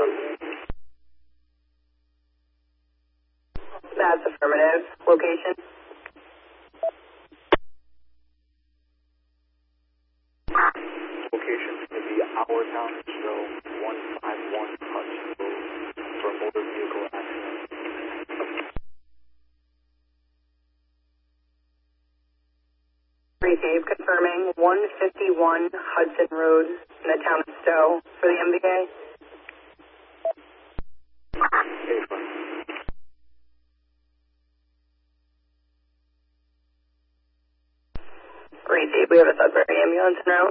southbound. That's affirmative. Location? Location is going to be Our Town, so 151 Hudson Road for a motor vehicle accident. Receive, confirming 151 Hudson Road in the town of Stowe for the MVA. Receive, we have a Sudbury ambulance en route.